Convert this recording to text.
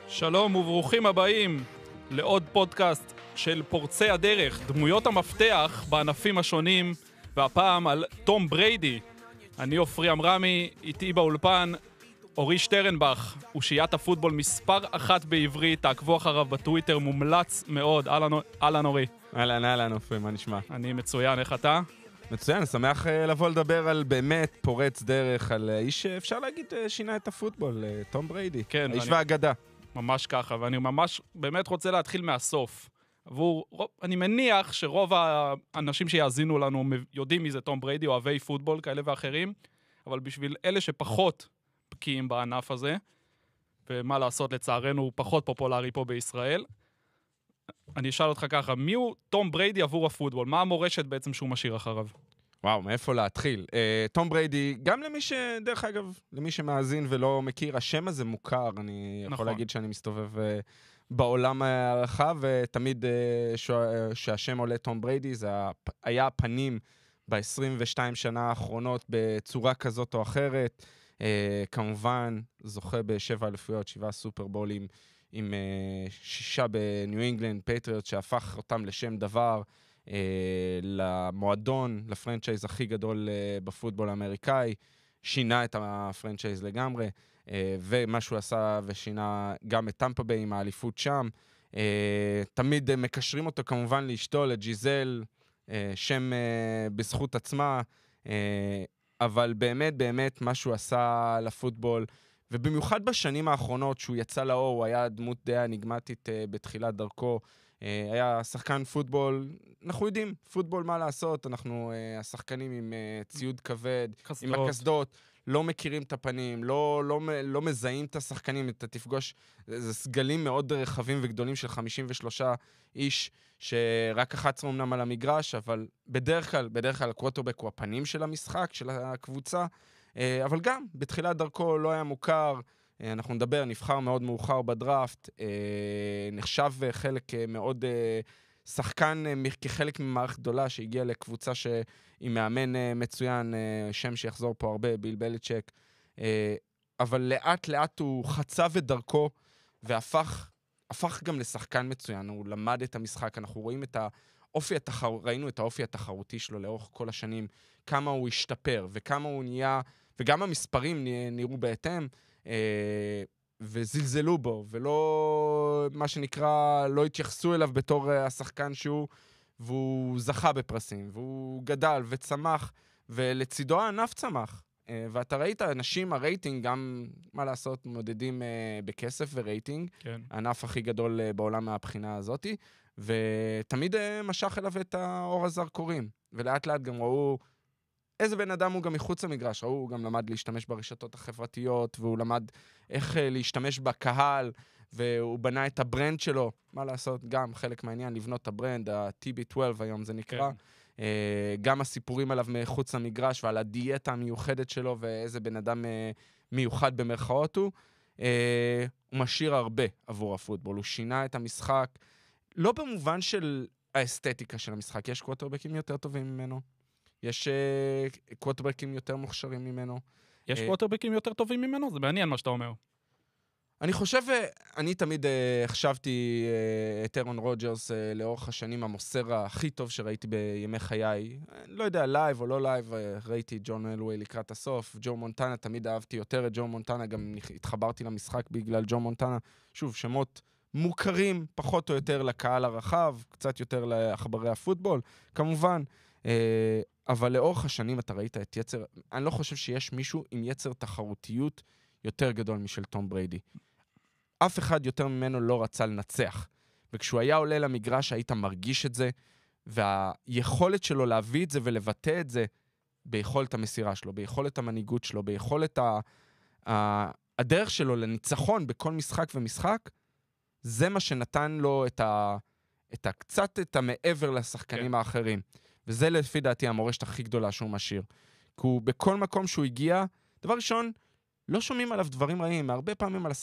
שלום וברוכים הבאים לעוד פודקאסט של פורצי הדרך, דמויות המפתח בענפים השונים, והפעם על תום בריידי. אני אופרי אמרמי, איתי באולפן אורי שטרנבך, אושיית הפוטבול מספר 1 בעברית, תעקבו אחריו בטוויטר, מומלץ מאוד. אהלן אורי. אהלן אופרי, מה נשמע? אני מצוין, איך אתה? מצוין, שמח לבוא לדבר על באמת פורץ דרך, על איש שאפשר להגיד שינה את הפוטבול, תום בריידי. כן, האיש והאגדה. ממש ככה, ואני ממש באמת רוצה להתחיל מהסוף. אני מניח שרוב האנשים שיאזינו לנו יודעים מי זה תום בריידי, אוהבי פוטבול כאלה ואחרים, אבל בשביל אלה שפחות בקיאים בענף הזה, ומה לעשות, לצערנו הוא פחות פופולרי פה בישראל, אני אשאל אותך ככה, מי הוא תום בריידי עבור הפוטבול? מה המורשת בעצם שהוא משאיר אחריו? וואו, מאיפה להתחיל? תום בריידי, גם דרך אגב, למי שמאזין ולא מכיר, השם הזה מוכר, אני יכול להגיד שאני מסתובב בעולם הרחב, ותמיד שהשם עולה תום בריידי, זה היה הפנים ב-22 שנה האחרונות בצורה כזאת או אחרת, כמובן זוכה ב7 אליפויות, 7 סופרבולים, עם 6 בניו אינגלנד, פטריוט, שהפך אותם לשם דבר, למועדון, לפרנצ'ייז הכי גדול בפוטבול האמריקאי, שינה את הפרנצ'ייז לגמרי, ומה שהוא עשה ושינה גם את טמפה ביי עם האליפות שם. תמיד מקשרים אותו כמובן לאשתו, לג'יזל, שם בזכות עצמה, אבל באמת באמת מה שהוא עשה לפוטבול, ובמיוחד בשנים האחרונות שהוא יצא לאור, הוא היה דמות די אניגמטית בתחילת דרכו, היה שחקן פוטבול, אנחנו יודעים, פוטבול מה לעשות, אנחנו השחקנים עם ציוד כבד, עם הקסדות, לא מכירים את הפנים, לא מזהים את השחקנים, אתה תפגוש, זה סגלים מאוד רחבים וגדולים של 53 איש, שרק 11 אמנם על המגרש, אבל בדרך כלל הקווטרבק הוא הפנים של המשחק, של הקבוצה, אבל גם בתחילת דרכו לא היה מוכר, אנחנו נבחר מאוד מאוחר בדראפט, נחשב חלק מאוד שחקן כחלק ממערכת גדולה שהגיע לקבוצה שהיא מאמן מצוין, שם שיחזור פה הרבה, ביל בליצ'ק, אבל לאט לאט הוא חצב את דרכו והפך גם לשחקן מצוין, הוא למד את המשחק, אנחנו רואים ראינו את האופי התחרותי שלו לאורך כל השנים, כמה הוא השתפר וכמה הוא נהיה, וגם המספרים נראו בהתאם, וזלזלו בו, ולא, מה שנקרא, לא התייחסו אליו בתור השחקן שהוא, והוא זכה בפרסים, והוא גדל וצמח, ולצידו הענף צמח. ואתה ראית, אנשים, הרייטינג, גם, מה לעשות, מודדים בכסף ורייטינג, כן. הענף הכי גדול בעולם מהבחינה הזאת, ותמיד משך אליו את האור הזרקורים, ולאט לאט גם ראו, איזה בן אדם הוא גם מחוץ למגרש, הוא גם למד להשתמש ברשתות החברתיות, והוא למד איך להשתמש בקהל, והוא בנה את הברנד שלו, מה לעשות, גם חלק מהעניין, לבנות את הברנד, ה-TB12 היום זה נקרא, כן. גם הסיפורים עליו מחוץ למגרש, ועל הדיאטה המיוחדת שלו, ואיזה בן אדם מיוחד במרכאות הוא משאיר הרבה עבור הפוטבול, הוא שינה את המשחק, לא במובן של האסתטיקה של המשחק, יש קווטרבקים יותר טובים ממנו, יש קווטרבקים יותר מוכשרים ממנו. יש קווטרבקים יותר טובים ממנו? זה מעניין מה שאתה אומר. אני חושב, אני תמיד חשבתי את אירון רוג'רס לאורך השנים המוסר הכי טוב שראיתי בימי חיי. לא יודע, לייב או לא לייב, ראיתי ג'ון אלווי לקראת הסוף. ג'ו מונטנה, תמיד אהבתי יותר את ג'ו מונטנה, גם התחברתי למשחק בגלל ג'ו מונטנה. שוב, שמות מוכרים פחות או יותר לקהל הרחב, קצת יותר לעכברי הפוטבול, כמובן. אבל לאורך השנים אתה ראית את יצר, אני לא חושב שיש מישהו עם יצר תחרותיות יותר גדול משל תום בריידי. אף אחד יותר ממנו לא רצה לנצח. וכשהוא היה עולה למגרש היית מרגיש את זה, והיכולת שלו להביא את זה ולבטא את זה, ביכולת המסירה שלו, ביכולת המנהיגות שלו, ביכולת הדרך שלו לניצחון בכל משחק ומשחק, זה מה שנתן לו קצת את המעבר לשחקנים האחרים. וזה לפי דעתי המורשת הכי גדולה שהוא משאיר. כי הוא בכל מקום שהוא הגיע, דבר ראשון, לא שומעים עליו דברים רעים, הרבה פעמים על